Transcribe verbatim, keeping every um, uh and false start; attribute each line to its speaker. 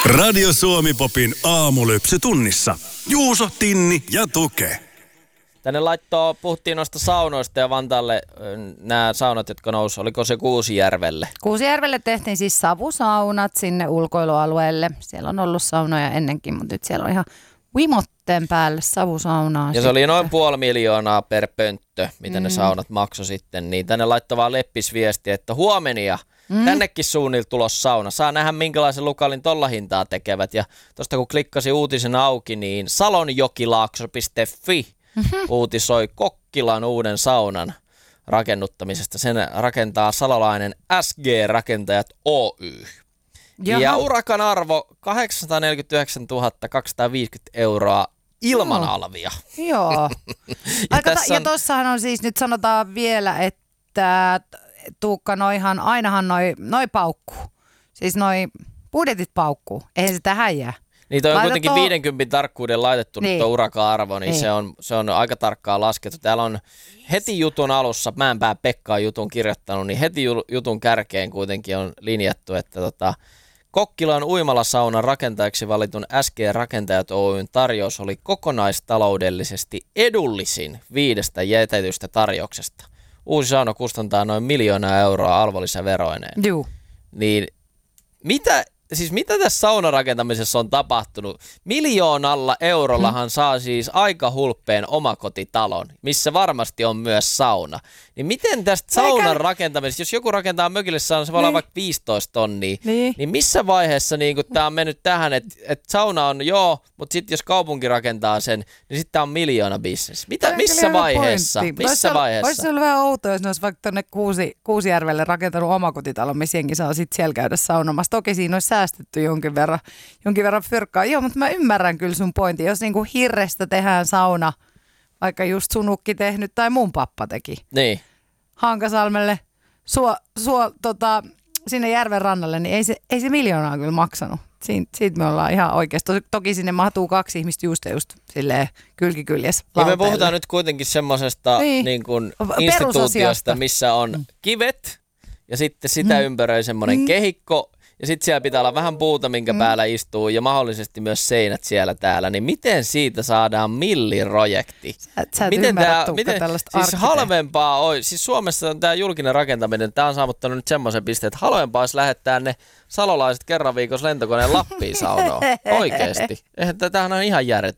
Speaker 1: Radio Suomi Popin aamulypsy tunnissa. Juuso, Tinni ja Tuke.
Speaker 2: Tänne laittoi, puhuttiin noista saunoista ja Vantaalle nämä saunat, jotka nousi, oliko se Kuusijärvelle?
Speaker 3: Kuusijärvelle tehtiin siis savusaunat sinne ulkoilualueelle. Siellä on ollut saunoja ennenkin, mutta nyt siellä on ihan vimotteen päälle savusaunaa.
Speaker 2: Ja
Speaker 3: sitten.
Speaker 2: se oli noin puoli miljoonaa per pönttö, mitä mm. ne saunat maksoi sitten. Niin tänne laittoi vaan leppisviesti, että huomenia. Mm. Tännekin suunnilta tulos sauna. Saa nähdä minkälaisen lukalin tolla hintaa tekevät. Ja tuosta kun klikkasi uutisen auki, niin salonjokilaakso piste fi mm-hmm. uutisoi Kokkilan uuden saunan rakennuttamisesta. Sen rakentaa salolainen S G-rakentajat Oy. Jaha. Ja urakan arvo kahdeksansataaneljäkymmentäyhdeksäntuhatta kaksisataaviisikymmentä euroa ilman
Speaker 3: Joo.
Speaker 2: alvia.
Speaker 3: Joo. Aika ta-
Speaker 2: on...
Speaker 3: Ja tossahan on siis, nyt sanotaan vielä, että Tuukka, noihan, ainahan noi, noi paukkuu. Siis noi budjetit paukkuu. Eihän se tähän jää.
Speaker 2: Niin toi on
Speaker 3: Laita
Speaker 2: kuitenkin
Speaker 3: tuo...
Speaker 2: viidenkymmenen tarkkuuden laitettu niin. Nyt tuo urakan-arvo, niin, niin. Se, on, se on aika tarkkaan laskettu. Täällä on heti jutun alussa, Mäenpää Pekka on jutun kirjoittanut, niin heti jutun kärkeen kuitenkin on linjattu, että tota, Kokkilan uimalasaunan rakentajaksi valitun S G-rakentajat Oyn tarjous oli kokonaistaloudellisesti edullisin viidestä jätetystä tarjouksesta. Uusi sauna kustantaa noin miljoonaa euroa arvonlisäveroineen.
Speaker 3: Juu.
Speaker 2: Niin mitä, siis mitä tässä saunarakentamisessa on tapahtunut? Miljoonalla eurollahan hmm. saa siis aika hulppeen omakotitalon, missä varmasti on myös sauna. Niin miten tästä saunan Eikä... rakentamisesta, jos joku rakentaa mökille sauna, se voi niin. olla vaikka viisitoista tonnia, niin, niin missä vaiheessa niin tämä on mennyt tähän, että et sauna on joo, mutta sitten jos kaupunki rakentaa sen, niin sitten tämä on miljoona business. Mitä, missä vaiheessa? Missä
Speaker 3: olisi
Speaker 2: vaiheessa?
Speaker 3: Olisi ollut vähän outoa, jos ne olisi vaikka tuonne Kuusi, Kuusijärvelle rakentanut omakotitalon, missä jengi saa sitten siellä käydä saunomassa. Toki siinä olisi säästetty jonkin verran, jonkin verran fyrkkaa. Joo, mutta mä ymmärrän kyllä sun pointin. Jos niinku hirrestä tehdään sauna, vaikka just sunukki tehnyt tai mun pappa teki.
Speaker 2: Niin.
Speaker 3: Hankasalmelle, suo, suo, tota, sinne järven rannalle, niin ei se, ei se miljoonaa kyllä maksanut. Siin, siitä me ollaan ihan oikeasti. Toki sinne mahtuu kaksi ihmistä just ja just silleen kylkikyljessä
Speaker 2: lauteille. Me puhutaan nyt kuitenkin semmoisesta niin. Niin kuin instituutiosta, missä on mm. kivet ja sitten sitä mm. ympäröi semmoinen mm. kehikko. Ja sitten siellä pitää olla vähän puuta, minkä mm. päällä istuu ja mahdollisesti myös seinät siellä täällä. Niin miten siitä saadaan milliprojekti?
Speaker 3: Sä, sä et
Speaker 2: miten
Speaker 3: ymmärrä,
Speaker 2: tää,
Speaker 3: Tuukka,
Speaker 2: miten,
Speaker 3: tällaista
Speaker 2: siis halvempaa on, siis Suomessa on tämä julkinen rakentaminen, tämä on saavuttanut nyt semmoisen pisteen, että halvempaa olisi lähettää ne salolaiset kerran viikossa lentokoneen Lappiin saunoon. Oikeesti. Eihän tämähän on ihan järjetöntä.